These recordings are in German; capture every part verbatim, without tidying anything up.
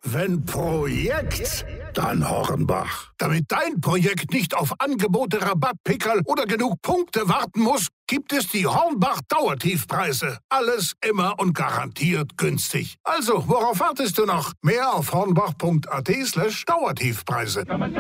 Wenn Projekt, dann Hornbach. Damit dein Projekt nicht auf Angebote, Rabattpickerl oder genug Punkte warten muss, gibt es die Hornbach Dauertiefpreise. Alles immer und garantiert günstig. Also, worauf wartest du noch? Mehr auf hornbach.at slash Dauertiefpreise.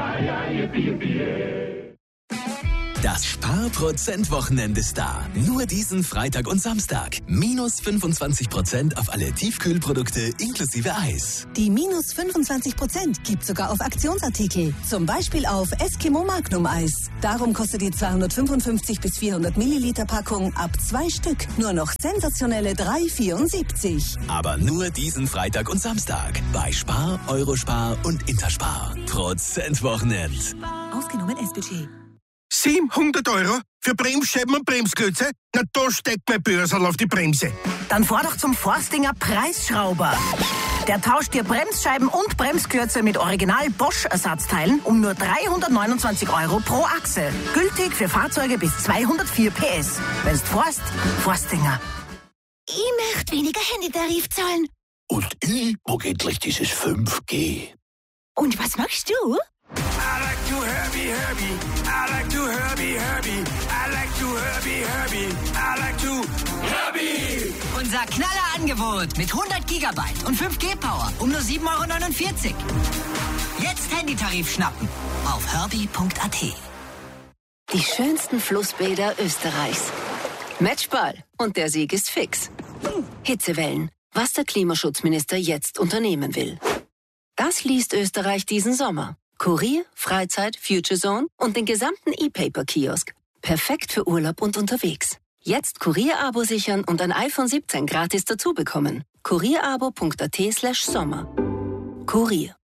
Das Sparprozent-Wochenende ist da. Nur diesen Freitag und Samstag. Minus fünfundzwanzig Prozent auf alle Tiefkühlprodukte inklusive Eis. Die minus fünfundzwanzig Prozent gibt sogar auf Aktionsartikel. Zum Beispiel auf Eskimo Magnum Eis. Darum kostet die zweihundertfünfundfünfzig bis vierhundert Milliliter Packung ab zwei Stück nur noch sensationelle drei Euro vierundsiebzig. Aber nur diesen Freitag und Samstag. Bei Spar, Eurospar und Interspar. Prozent-Wochenende. Ausgenommen S-Budget. siebenhundert Euro für Bremsscheiben und Bremsklötze? Na, da steckt mein Börsel auf die Bremse. Dann fahr doch zum Forstinger Preisschrauber. Der tauscht dir Bremsscheiben und Bremsklötze mit Original Bosch-Ersatzteilen um nur dreihundertneunundzwanzig Euro pro Achse. Gültig für Fahrzeuge bis zweihundertvier P S. Wenn's forst, Forstinger. Ich möchte weniger Handytarif zahlen. Und ich brauch endlich dieses fünf G. Und was machst du? I like to Herbie, Herbie. I like to Herbie, Herbie. I like to Herbie, Herbie. I like to Herbie. Unser Knallerangebot mit hundert Gigabyte und fünf G Power um nur sieben Euro neunundvierzig. Jetzt Handytarif schnappen auf herbie punkt at. Die schönsten Flussbäder Österreichs. Matchball. Und der Sieg ist fix. Hitzewellen. Was der Klimaschutzminister jetzt unternehmen will. Das liest Österreich diesen Sommer. Kurier, Freizeit, Future Zone und den gesamten E-Paper-Kiosk. Perfekt für Urlaub und unterwegs. Jetzt Kurier-Abo sichern und ein iPhone siebzehn gratis dazu bekommen. kurierabo punkt at slash Sommer. Kurier.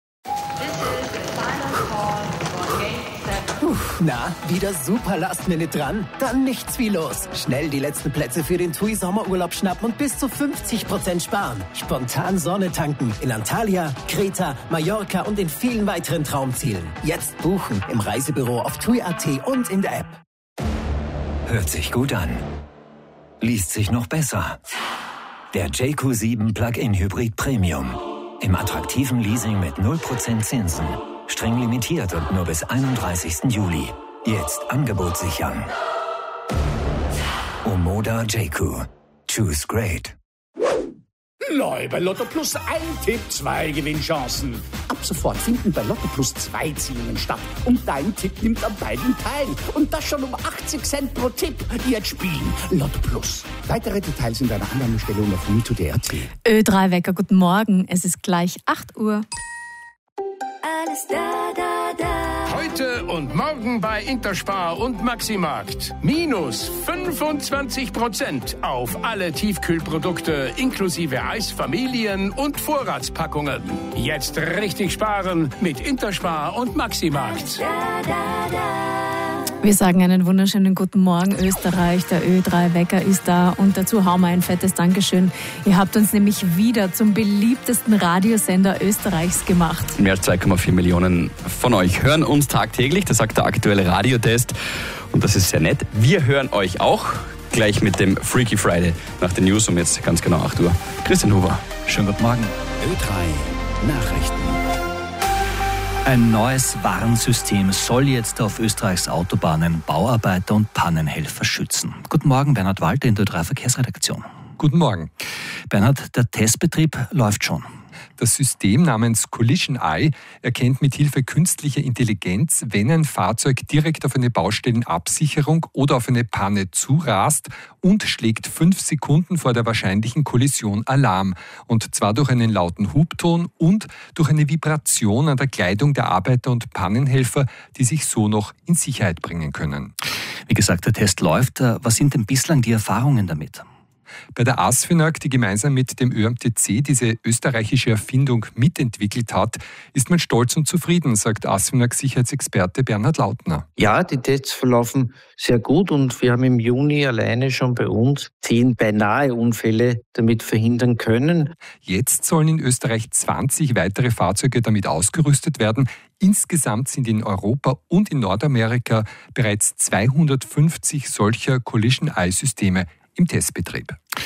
Na, wieder super Last-Minute dran? Dann nichts wie los. Schnell die letzten Plätze für den T U I Sommerurlaub schnappen und bis zu fünfzig Prozent sparen. Spontan Sonne tanken in Antalya, Kreta, Mallorca und in vielen weiteren Traumzielen. Jetzt buchen im Reisebüro auf T U I punkt at und in der App. Hört sich gut an. Liest sich noch besser. Der J Q sieben Plug-in Hybrid Premium. Im attraktiven Leasing mit null Prozent Zinsen. Streng limitiert und nur bis einunddreißigsten Juli. Jetzt Angebot sichern. Omoda J Q. Choose great. Neu bei Lotto Plus ein Tipp, zwei Gewinnchancen. Ab sofort finden bei Lotto Plus zwei Ziehungen statt. Und dein Tipp nimmt an beiden teil. Und das schon um achtzig Cent pro Tipp. Jetzt spielen Lotto Plus. Weitere Details in deiner Annahmestelle und auf mito punkt d r t. Ö drei Wecker, guten Morgen. Es ist gleich acht Uhr. Alles da, da, da. Heute und morgen bei Interspar und Maximarkt. Minus fünfundzwanzig Prozent auf alle Tiefkühlprodukte inklusive Eisfamilien und Vorratspackungen. Jetzt richtig sparen mit Interspar und Maximarkt. Da, da, da. Wir sagen einen wunderschönen guten Morgen, Österreich. Der Ö drei Wecker ist da und dazu hauen wir ein fettes Dankeschön. Ihr habt uns nämlich wieder zum beliebtesten Radiosender Österreichs gemacht. Mehr als zwei Komma vier Millionen von euch hören uns tagtäglich, das sagt der aktuelle Radiotest. Und das ist sehr nett. Wir hören euch auch gleich mit dem Freaky Friday nach den News um jetzt ganz genau acht Uhr. Christian Huber. Schönen guten Morgen. Ö drei Nachrichten. Ein neues Warnsystem soll jetzt auf Österreichs Autobahnen Bauarbeiter und Pannenhelfer schützen. Guten Morgen, Bernhard Walter in der Ö drei Verkehrsredaktion. Guten Morgen. Bernhard, der Testbetrieb läuft schon. Das System namens Collision Eye erkennt mithilfe künstlicher Intelligenz, wenn ein Fahrzeug direkt auf eine Baustellenabsicherung oder auf eine Panne zurast und schlägt fünf Sekunden vor der wahrscheinlichen Kollision Alarm. Und zwar durch einen lauten Hubton und durch eine Vibration an der Kleidung der Arbeiter und Pannenhelfer, die sich so noch in Sicherheit bringen können. Wie gesagt, der Test läuft. Was sind denn bislang die Erfahrungen damit? Bei der ASFINAG, die gemeinsam mit dem Ö M T C diese österreichische Erfindung mitentwickelt hat, ist man stolz und zufrieden, sagt ASFINAG-Sicherheitsexperte Bernhard Lautner. Ja, die Tests verlaufen sehr gut und wir haben im Juni alleine schon bei uns zehn beinahe Unfälle damit verhindern können. Jetzt sollen in Österreich zwanzig weitere Fahrzeuge damit ausgerüstet werden. Insgesamt sind in Europa und in Nordamerika bereits zweihundertfünfzig solcher Collision-Eye-Systeme im Testbetrieb.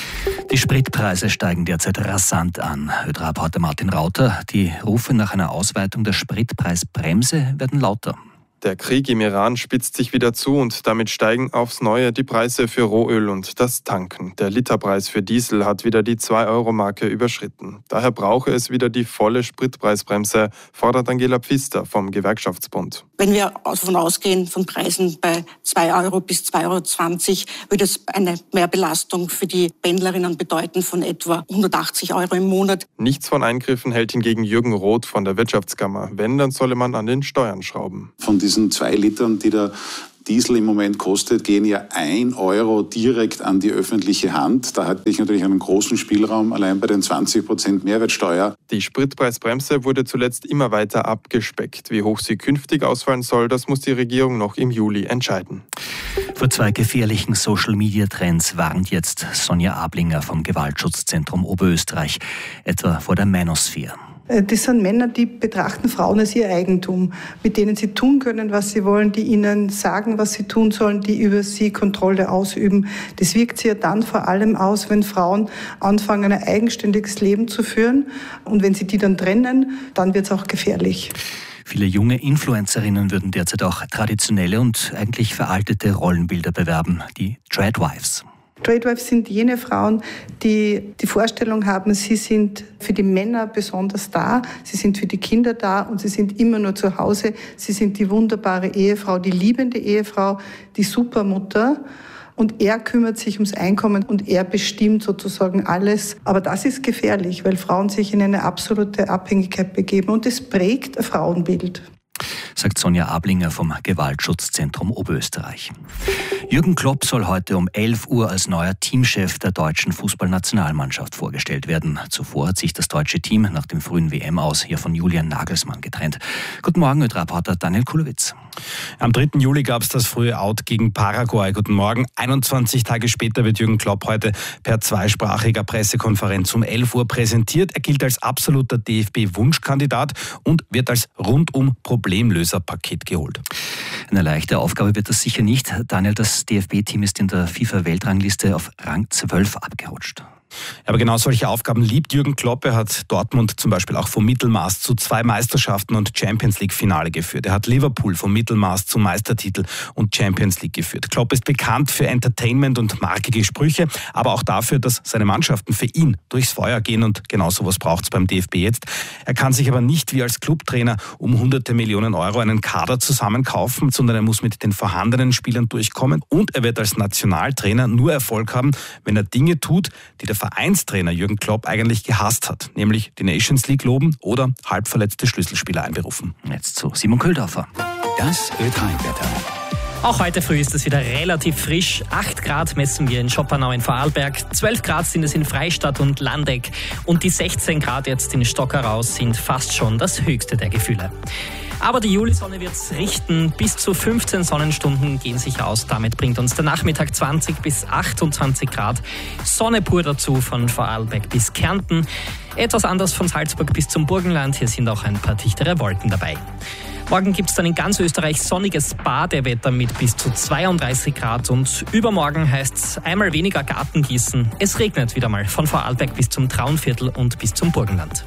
Die Spritpreise steigen derzeit rasant an. Ö drei Reporter Martin Rauter, die Rufe nach einer Ausweitung der Spritpreisbremse werden lauter. Der Krieg im Iran spitzt sich wieder zu und damit steigen aufs Neue die Preise für Rohöl und das Tanken. Der Literpreis für Diesel hat wieder die zwei Euro Marke überschritten. Daher brauche es wieder die volle Spritpreisbremse, fordert Angela Pfister vom Gewerkschaftsbund. Wenn wir davon ausgehen, von Preisen bei zwei Euro bis zwei Euro zwanzig, würde es eine Mehrbelastung für die Pendlerinnen bedeuten von etwa hundertachtzig Euro im Monat. Nichts von Eingriffen hält hingegen Jürgen Roth von der Wirtschaftskammer. Wenn, dann solle man an den Steuern schrauben. Von diesen zwei Litern, die der Diesel im Moment kostet, gehen ja ein Euro direkt an die öffentliche Hand. Da hatte ich natürlich einen großen Spielraum, allein bei den zwanzig Prozent Mehrwertsteuer. Die Spritpreisbremse wurde zuletzt immer weiter abgespeckt. Wie hoch sie künftig ausfallen soll, das muss die Regierung noch im Juli entscheiden. Vor zwei gefährlichen Social-Media-Trends warnt jetzt Sonja Ablinger vom Gewaltschutzzentrum Oberösterreich, etwa vor der Manosphere. Das sind Männer, die betrachten Frauen als ihr Eigentum, mit denen sie tun können, was sie wollen, die ihnen sagen, was sie tun sollen, die über sie Kontrolle ausüben. Das wirkt sich ja dann vor allem aus, wenn Frauen anfangen, ein eigenständiges Leben zu führen. Und wenn sie die dann trennen, dann wird es auch gefährlich. Viele junge Influencerinnen würden derzeit auch traditionelle und eigentlich veraltete Rollenbilder bewerben, die Tradwives. Tradwives sind jene Frauen, die die Vorstellung haben, sie sind für die Männer besonders da, sie sind für die Kinder da und sie sind immer nur zu Hause. Sie sind die wunderbare Ehefrau, die liebende Ehefrau, die Supermutter. Und er kümmert sich ums Einkommen und er bestimmt sozusagen alles. Aber das ist gefährlich, weil Frauen sich in eine absolute Abhängigkeit begeben und es prägt ein Frauenbild. Sagt Sonja Ablinger vom Gewaltschutzzentrum Oberösterreich. Jürgen Klopp soll heute um elf Uhr als neuer Teamchef der deutschen Fußballnationalmannschaft vorgestellt werden. Zuvor hat sich das deutsche Team nach dem frühen W M-Aus hier von Julian Nagelsmann getrennt. Guten Morgen, Ö drei Reporter Daniel Kulowitz. Am dritten Juli gab es das frühe Out gegen Paraguay. Guten Morgen. einundzwanzig Tage später wird Jürgen Klopp heute per zweisprachiger Pressekonferenz um elf Uhr präsentiert. Er gilt als absoluter D F B-Wunschkandidat und wird als rundum Problemlöser-Paket geholt. Eine leichte Aufgabe wird das sicher nicht. Daniel, das D F B-Team ist in der FIFA-Weltrangliste auf Rang zwölf abgerutscht. Aber genau solche Aufgaben liebt Jürgen Klopp. Er hat Dortmund zum Beispiel auch vom Mittelmaß zu zwei Meisterschaften und Champions-League-Finale geführt. Er hat Liverpool vom Mittelmaß zum Meistertitel und Champions League geführt. Klopp ist bekannt für Entertainment und markige Sprüche, aber auch dafür, dass seine Mannschaften für ihn durchs Feuer gehen und genau sowas braucht es beim D F B jetzt. Er kann sich aber nicht wie als Clubtrainer um hunderte Millionen Euro einen Kader zusammenkaufen, sondern er muss mit den vorhandenen Spielern durchkommen und er wird als Nationaltrainer nur Erfolg haben, wenn er Dinge tut, die der Vereinstrainer Jürgen Klopp eigentlich gehasst hat, nämlich die Nations League loben oder halbverletzte Schlüsselspieler einberufen. Jetzt zu Simon Köhldorfer. Das Ö drei Wetter. Auch heute früh ist es wieder relativ frisch. acht Grad messen wir in Schoppernau in Vorarlberg, zwölf Grad sind es in Freistadt und Landeck und die sechzehn Grad jetzt in Stockerau sind fast schon das höchste der Gefühle. Aber die Julisonne wird's richten. Bis zu fünfzehn Sonnenstunden gehen sich aus. Damit bringt uns der Nachmittag zwanzig bis achtundzwanzig Grad. Sonne pur dazu von Vorarlberg bis Kärnten. Etwas anders von Salzburg bis zum Burgenland. Hier sind auch ein paar dichtere Wolken dabei. Morgen gibt es dann in ganz Österreich sonniges Badewetter mit bis zu zweiunddreißig Grad und übermorgen heißt es einmal weniger Gartengießen. Es regnet wieder mal von Vorarlberg bis zum Traunviertel und bis zum Burgenland.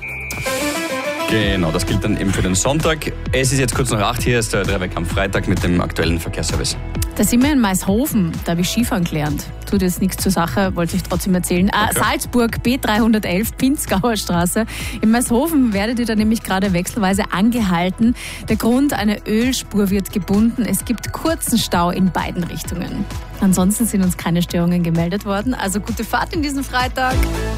Genau, das gilt dann eben für den Sonntag. Es ist jetzt kurz nach acht, hier ist der Ö drei Weg am Freitag mit dem aktuellen Verkehrsservice. Da sind wir in Maishofen, da habe ich Skifahren gelernt. Tut jetzt nichts zur Sache, wollte ich trotzdem erzählen. Okay. Äh, Salzburg, B dreihundertelf, Pinzgauer Straße. In Maishofen werdet ihr da nämlich gerade wechselweise angehalten. Der Grund, eine Ölspur wird gebunden. Es gibt kurzen Stau in beiden Richtungen. Ansonsten sind uns keine Störungen gemeldet worden. Also gute Fahrt in diesen Freitag.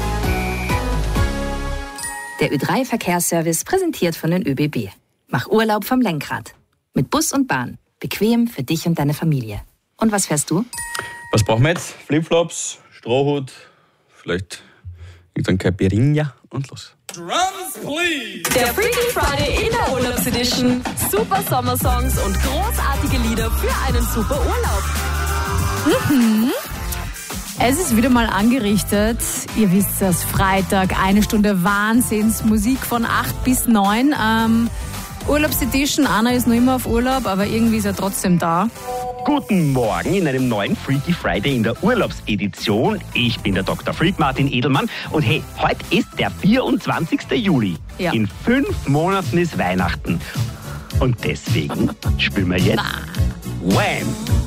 Der Ö drei Verkehrsservice präsentiert von den Ö B B. Mach Urlaub vom Lenkrad. Mit Bus und Bahn. Bequem für dich und deine Familie. Und was fährst du? Was brauchen wir jetzt? Flipflops, Strohhut, vielleicht irgendein Caipirinha und los. Drums, please! Der Freaky Friday in der Urlaubsedition. Super Sommersongs und großartige Lieder für einen super Urlaub. Mhm. Es ist wieder mal angerichtet. Ihr wisst es, Freitag, eine Stunde Wahnsinnsmusik von acht bis neun. Ähm, Urlaubsedition, Anna ist noch immer auf Urlaub, aber irgendwie ist er trotzdem da. Guten Morgen in einem neuen Freaky Friday in der Urlaubsedition. Ich bin der Doktor Freak Martin Edelmann und hey, heute ist der vierundzwanzigster Juli. Ja. In fünf Monaten ist Weihnachten. Und deswegen spielen wir jetzt Wham!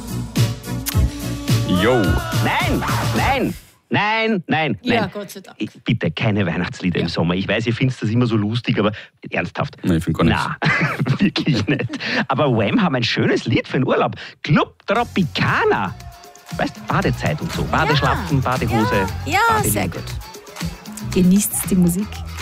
Yo! Nein, nein, nein, nein, Ja, nein. Gott sei Dank. Ich- Bitte keine Weihnachtslieder im Sommer. Ich weiß, ihr findet das immer so lustig, aber ernsthaft. Nein, ich finde gar nichts. Na, wirklich nicht. Aber Wham haben ein schönes Lied für den Urlaub. Club Tropicana. Weißt du, Badezeit und so. Badeschlappen, Badehose. Ja, Badeliebe. sehr gut. Genießt die Musik.